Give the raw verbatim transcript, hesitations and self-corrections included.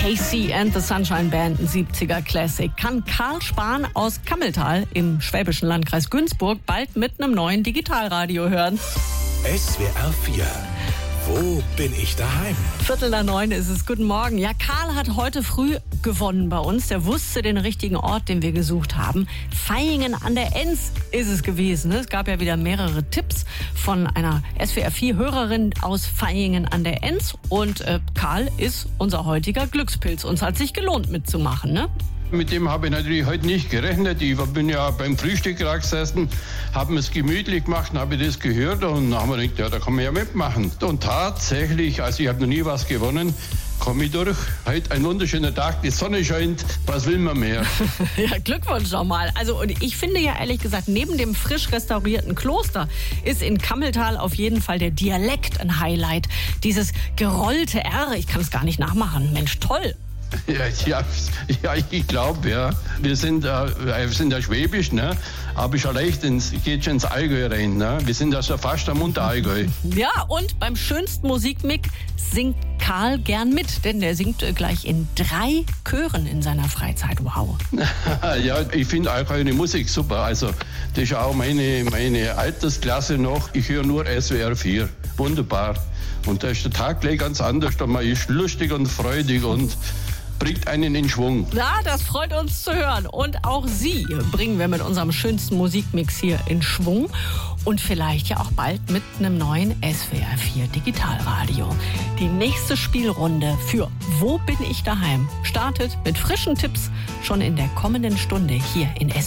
Casey and the Sunshine Band, ein siebziger Classic. Kann Karl Spahn aus Kammeltal im schwäbischen Landkreis Günzburg bald mit einem neuen Digitalradio hören. S W R vier. Wo bin ich daheim? Viertel nach neun ist es. Guten Morgen. Ja, Karl hat heute früh gewonnen bei uns. Der wusste den richtigen Ort, den wir gesucht haben. Vaihingen an der Enz ist es gewesen. Es gab ja wieder mehrere Tipps von einer S W R vier Hörerin aus Vaihingen an der Enz. Und äh, Karl ist unser heutiger Glückspilz. Uns hat sich gelohnt mitzumachen, ne? Mit dem habe ich natürlich heute nicht gerechnet. Ich bin ja beim Frühstück gesessen, habe es gemütlich gemacht und habe das gehört und dann haben wir gedacht, ja, da kann man ja mitmachen. Und tatsächlich, also ich habe noch nie was gewonnen, komme ich durch. Heute ein wunderschöner Tag, die Sonne scheint, was will man mehr? Ja, Glückwunsch nochmal. Also und ich finde ja ehrlich gesagt, neben dem frisch restaurierten Kloster ist in Kammeltal auf jeden Fall der Dialekt ein Highlight. Dieses gerollte R, ich kann es gar nicht nachmachen. Mensch, toll. Ja, ja, ja, ich glaube, ja. Wir sind, äh, wir sind ja schwäbisch, ne? Aber schon leicht, ins, geht schon ins Allgäu rein, ne? Wir sind ja schon fast am Unterallgäu. Ja, und beim schönsten Musikmix singt Karl gern mit, denn der singt gleich in drei Chören in seiner Freizeit. Wow. Ja, ich finde Allgäu eine Musik super. Also, das ist auch meine, meine Altersklasse noch. Ich höre nur S W R vier. Wunderbar. Und da ist der Tag gleich ganz anders. Man ist lustig und freudig und bringt einen in Schwung. Ja, das freut uns zu hören. Und auch Sie bringen wir mit unserem schönsten Musikmix hier in Schwung. Und vielleicht ja auch bald mit einem neuen S W R vier Digitalradio. Die nächste Spielrunde für Wo bin ich daheim startet mit frischen Tipps schon in der kommenden Stunde hier in S W R vier.